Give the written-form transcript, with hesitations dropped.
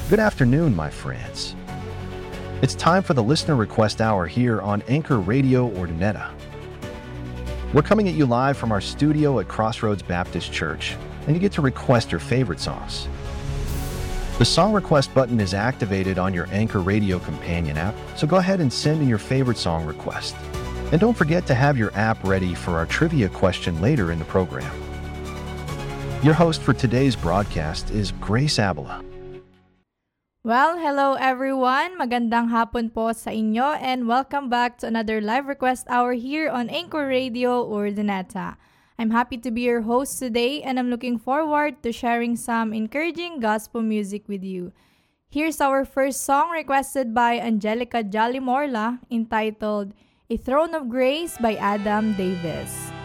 Good afternoon, my friends. It's time for the Listener Request Hour here on Anchor Radio Ordineta. We're coming at you live from our studio at Crossroads Baptist Church, and you get to request your favorite songs. The song request button is activated on your Anchor Radio companion app, so go ahead and send in your favorite song request. And don't forget to have your app ready for our trivia question later in the program. Your host for today's broadcast is Grace Abela. Well, hello everyone. Magandang hapon po sa inyo and welcome back to another live request hour here on Anchor Radio Ordineta. I'm happy to be your host today and I'm looking forward to sharing some encouraging gospel music with you. Here's our first song requested by Angelica Jolly Morla entitled A Throne of Grace by Adam Davis.